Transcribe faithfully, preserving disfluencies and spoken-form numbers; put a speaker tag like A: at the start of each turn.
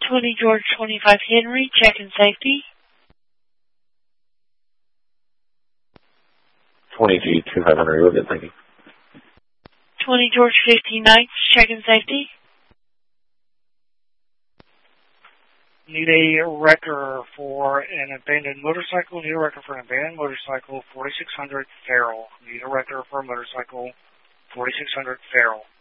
A: twenty George twenty-five Henry, checking safety.
B: twenty G twenty-five Henry, we're good, thank you.
A: twenty George fifty-nine, checking safety.
C: Need a wrecker for an abandoned motorcycle. Need a wrecker for an abandoned motorcycle, forty-six hundred Farrell. Need a wrecker for a motorcycle, forty-six hundred Farrell.